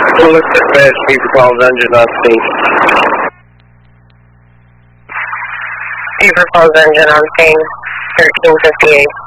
Bullet dispatch, Beaver Falls engine on scene. Beaver Falls engine on scene, 1358.